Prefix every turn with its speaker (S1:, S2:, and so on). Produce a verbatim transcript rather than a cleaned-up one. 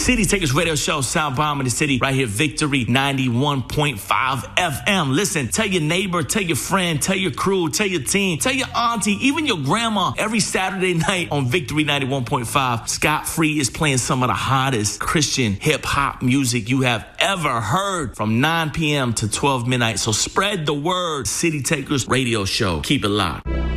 S1: City Takers Radio Show, Sound Bomb in the City, right here, Victory ninety-one point five F M. Listen, tell your neighbor, tell your friend, tell your crew, tell your team, tell your auntie, even your grandma. Every Saturday night on Victory ninety-one point five, Scott Free is playing some of the hottest Christian hip-hop music you have ever heard from nine p.m. to twelve midnight. So spread the word. City Takers Radio Show. Keep it locked.